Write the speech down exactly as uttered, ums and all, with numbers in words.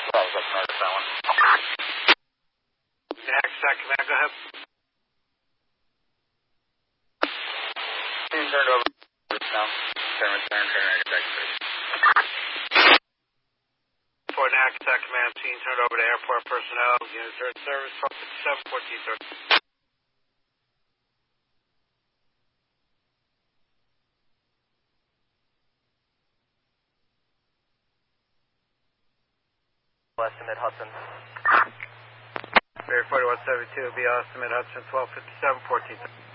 I was up north of that one. Next, uh, command, go ahead. Team turned over now. Turn, return, turn, expect three. Fort Hackensack Command team turned over to airport personnel. Units are in service, twelve fifty-seven, fourteen thirty. Estimate Hudson. Air forty-one seventy-two, be estimate Hudson, twelve fifty-seven, fourteen thirty.